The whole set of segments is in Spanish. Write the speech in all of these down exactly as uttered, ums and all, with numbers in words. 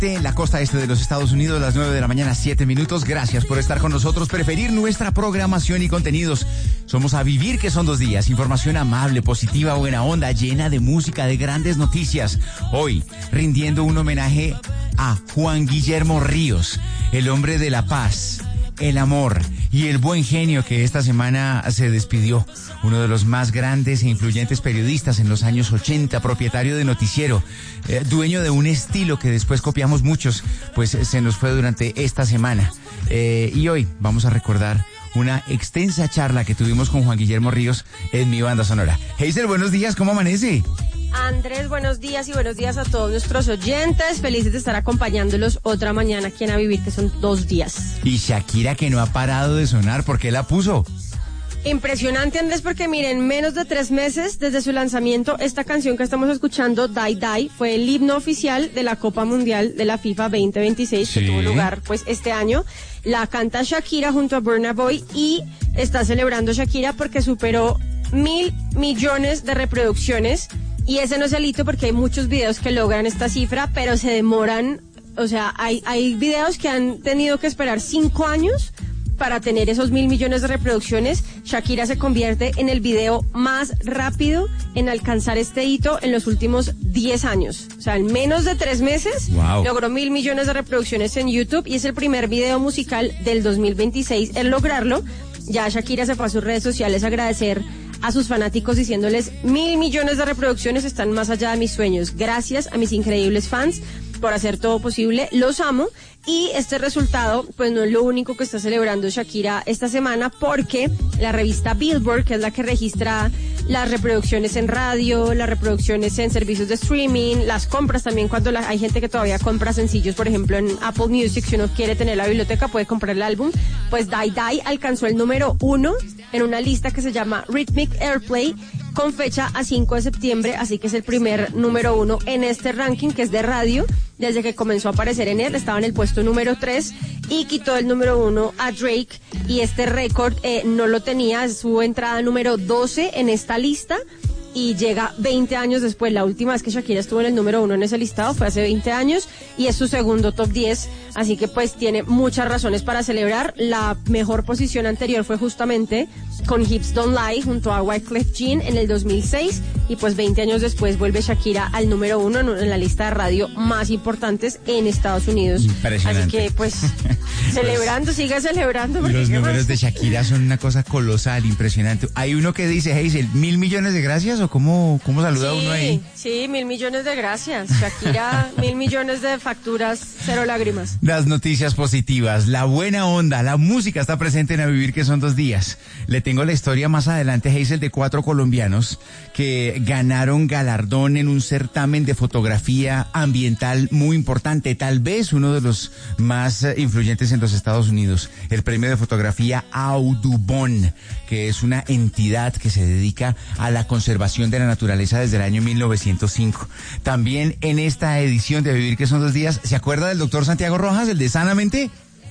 este, la costa este de los Estados Unidos, las nueve de la mañana, siete minutos. Gracias por estar con nosotros, preferir nuestra programación y contenidos. Somos A Vivir, que son dos días. Información amable, positiva, buena onda, llena de música, de grandes noticias. Hoy, rindiendo un homenaje a Juan Guillermo Ríos, el hombre de la paz, el amor y el buen genio que esta semana se despidió. Uno de los más grandes e influyentes periodistas en los años ochenta, propietario de noticiero, eh, dueño de un estilo que después copiamos muchos, pues eh, se nos fue durante esta semana. Eh, y hoy vamos a recordar una extensa charla que tuvimos con Juan Guillermo Ríos en Mi Banda Sonora. Hazel, buenos días, ¿cómo amanece? Andrés, buenos días y buenos días a todos nuestros oyentes. Felices de estar acompañándolos otra mañana aquí en A Vivir, que son dos días. Y Shakira, que no ha parado de sonar, ¿por qué la puso? Impresionante, Andrés, porque miren, menos de tres meses desde su lanzamiento, esta canción que estamos escuchando, Die Die, fue el himno oficial de la Copa Mundial de la FIFA veinte veintiséis, sí, que tuvo lugar pues este año. La canta Shakira junto a Burna Boy y está celebrando Shakira porque superó mil millones de reproducciones. Y ese no es el hito porque hay muchos videos que logran esta cifra, pero se demoran, o sea, hay, hay videos que han tenido que esperar cinco años para tener esos mil millones de reproducciones. Shakira se convierte en el video más rápido en alcanzar este hito en los últimos diez años. O sea, en menos de tres meses, wow, logró mil millones de reproducciones en YouTube y es el primer video musical del dos mil veintiséis en lograrlo. Ya Shakira se fue a sus redes sociales a agradecer a sus fanáticos diciéndoles: mil millones de reproducciones están más allá de mis sueños. Gracias a mis increíbles fans por hacer todo posible. Los amo. Y este resultado, pues no es lo único que está celebrando Shakira esta semana, porque la revista Billboard, que es la que registra las reproducciones en radio, las reproducciones en servicios de streaming, las compras también, cuando la, hay gente que todavía compra sencillos, por ejemplo en Apple Music, si uno quiere tener la biblioteca puede comprar el álbum, pues Die Die alcanzó el número uno en una lista que se llama Rhythmic Airplay, con fecha a cinco de septiembre, así que es el primer número uno en este ranking, que es de radio. Desde que comenzó a aparecer en él, estaba en el puesto número tres y quitó el número uno a Drake, y este récord eh, no lo tenía, su entrada número doce en esta lista y llega veinte años después. La última vez que Shakira estuvo en el número uno en ese listado fue hace veinte años y es su segundo top diez, así que pues tiene muchas razones para celebrar. La mejor posición anterior fue justamente con Hips Don't Lie junto a Wyclef Jean en el dos mil seis y pues veinte años después vuelve Shakira al número uno en, en la lista de radio más importantes en Estados Unidos. Impresionante. Así que pues celebrando, siga celebrando. Los números de Shakira son una cosa colosal, impresionante. Hay uno que dice: Hazel, mil millones de gracias, o cómo, cómo saluda sí, uno ahí. Sí, mil millones de gracias. Shakira, mil millones de facturas, cero lágrimas. Las noticias positivas, la buena onda, la música está presente en A Vivir, que son dos días. Le tengo la historia más adelante, Hazel, de cuatro colombianos que ganaron galardón en un certamen de fotografía ambiental muy importante, tal vez uno de los más influyentes en los Estados Unidos, el premio de fotografía Audubon, que es una entidad que se dedica a la conservación de la naturaleza desde el año mil novecientos cinco. También en esta edición de A Vivir, que son dos días, ¿se acuerda del doctor Santiago Rojas, el de Sanamente?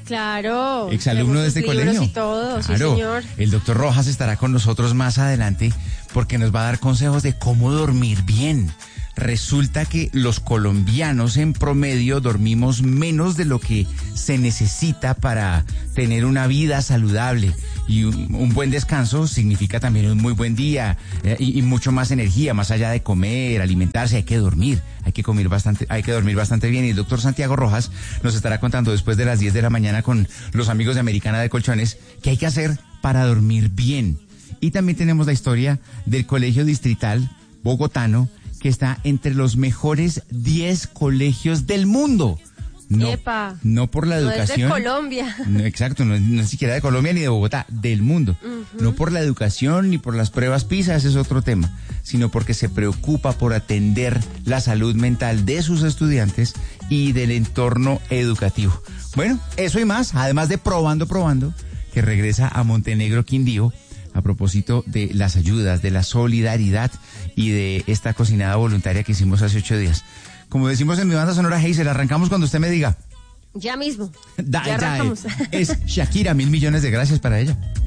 Claro. Exalumno de este colegio. Y todo, claro, sí, señor. El doctor Rojas estará con nosotros más adelante porque nos va a dar consejos de cómo dormir bien. Resulta que los colombianos en promedio dormimos menos de lo que se necesita para tener una vida saludable, y un, un buen descanso significa también un muy buen día eh, y, y mucho más energía, más allá de comer, alimentarse. Hay que dormir, hay que comer bastante, hay que dormir bastante bien, y el doctor Santiago Rojas nos estará contando después de las diez de la mañana con los amigos de Americana de Colchones qué hay que hacer para dormir bien. Y también tenemos la historia del Colegio Distrital Bogotano, que está entre los mejores diez colegios del mundo. No, Epa, no por la educación. No es de Colombia. No, exacto, no, no es siquiera de Colombia ni de Bogotá, del mundo. Uh-huh. No por la educación ni por las pruebas PISA, ese es otro tema, sino porque se preocupa por atender la salud mental de sus estudiantes y del entorno educativo. Bueno, eso y más, además de Probando, Probando, que regresa a Montenegro, Quindío, a propósito de las ayudas, de la solidaridad y de esta cocinada voluntaria que hicimos hace ocho días. Como decimos en Mi Banda Sonora, Hazel, arrancamos cuando usted me diga. Ya mismo. Da, ya da, arrancamos. Es Shakira, mil millones de gracias para ella.